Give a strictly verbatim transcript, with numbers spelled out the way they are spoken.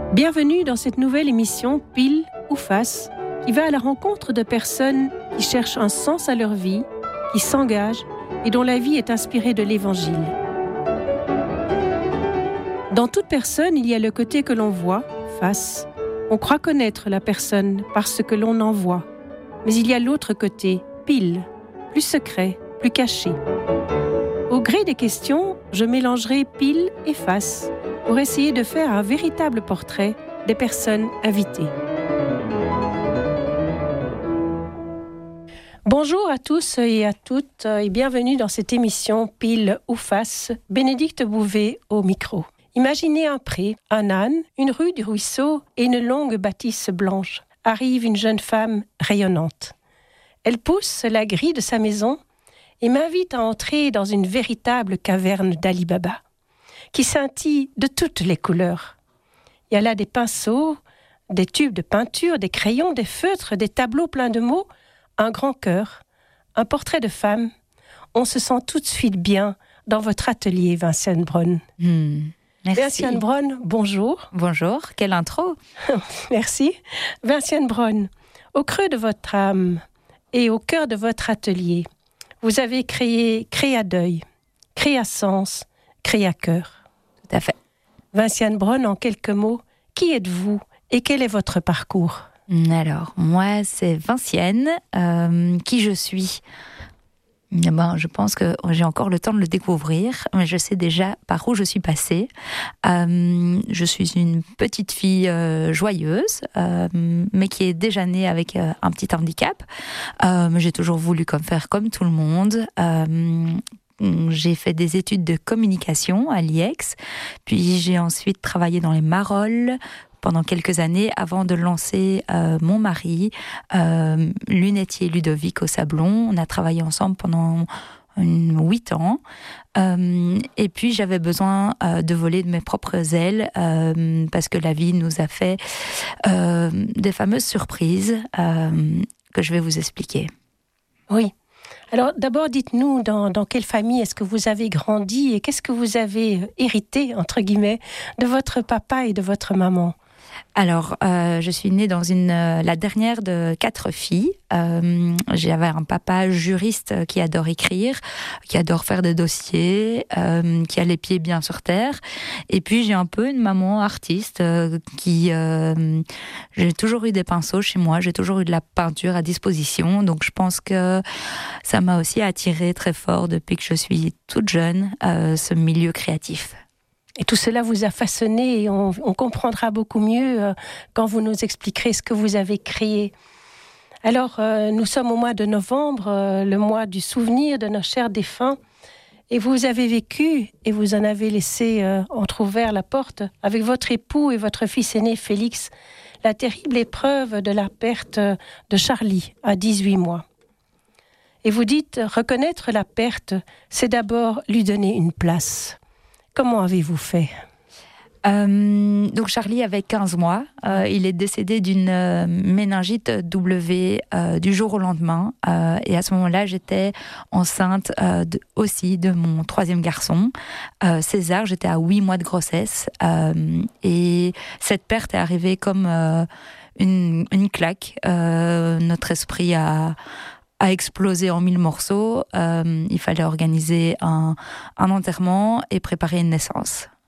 Bienvenue dans cette nouvelle émission Pile ou Face, qui va à la rencontre de personnes qui cherchent un sens à leur vie, qui s'engagent et dont la vie est inspirée de l'Évangile. Dans toute personne, il y a le côté que l'on voit, face. On croit connaître la personne parce que l'on en voit. Mais il y a l'autre côté, pile, plus secret, plus caché. Au gré des questions, je mélangerai pile et face pour essayer de faire un véritable portrait des personnes invitées. Bonjour à tous et à toutes et bienvenue dans cette émission Pile ou Face, Bénédicte Bouvet au micro. Imaginez un pré, un âne, une rue du ruisseau et une longue bâtisse blanche. Arrive une jeune femme rayonnante. Elle pousse la grille de sa maison et m'invite à entrer dans une véritable caverne d'Ali Baba, qui scintille de toutes les couleurs. Il y a là des pinceaux, des tubes de peinture, des crayons, des feutres, des tableaux pleins de mots, un grand cœur, un portrait de femme. On se sent tout de suite bien dans votre atelier, Vinciane Braun. Hmm. Merci. Vinciane Braun, bonjour. Bonjour, quelle intro. Merci. Vinciane Braun, au creux de votre âme et au cœur de votre atelier, vous avez créé Créadeuil, Créasens, Créacœur. Tout à fait. Vinciane Braun, en quelques mots, qui êtes-vous et quel est votre parcours ? Alors, moi, c'est Vinciane. Euh, qui je suis ? Eh ben, je pense que j'ai encore le temps de le découvrir, mais je sais déjà par où je suis passée. Euh, je suis une petite fille euh, joyeuse, euh, mais qui est déjà née avec euh, un petit handicap. Euh, mais j'ai toujours voulu comme faire comme tout le monde. Euh, J'ai fait des études de communication à l'I E X, puis j'ai ensuite travaillé dans les Marolles pendant quelques années avant de lancer euh, mon mari, euh, lunetier Ludovic au Sablon. On a travaillé ensemble pendant huit ans. Euh, et puis j'avais besoin euh, de voler de mes propres ailes euh, parce que la vie nous a fait euh, des fameuses surprises euh, que je vais vous expliquer. Oui. Alors d'abord, dites-nous dans, dans quelle famille est-ce que vous avez grandi et qu'est-ce que vous avez hérité, entre guillemets, de votre papa et de votre maman ? Alors, euh, je suis née dans une, euh, la dernière de quatre filles. Euh, j'avais un papa juriste qui adore écrire, qui adore faire des dossiers, euh, qui a les pieds bien sur terre. Et puis, j'ai un peu une maman artiste euh, qui... Euh, j'ai toujours eu des pinceaux chez moi, j'ai toujours eu de la peinture à disposition. Donc, je pense que ça m'a aussi attirée très fort depuis que je suis toute jeune, euh, ce milieu créatif. Et tout cela vous a façonné et on, on comprendra beaucoup mieux euh, quand vous nous expliquerez ce que vous avez créé. Alors, euh, nous sommes au mois de novembre, euh, le mois du souvenir de nos chers défunts. Et vous avez vécu, et vous en avez laissé euh, entrouvert la porte, avec votre époux et votre fils aîné Félix, la terrible épreuve de la perte de Charlie à dix-huit mois. Et vous dites, reconnaître la perte, c'est d'abord lui donner une place. Comment avez-vous fait ? Euh, donc Charlie avait quinze mois, euh, il est décédé d'une euh, méningite W euh, du jour au lendemain euh, et à ce moment-là j'étais enceinte euh, de, aussi de mon troisième garçon, euh, César. J'étais à huit mois de grossesse euh, et cette perte est arrivée comme euh, une, une claque. Euh, notre esprit a a explosé en mille morceaux. Euh, il fallait organiser un, un enterrement et préparer une naissance.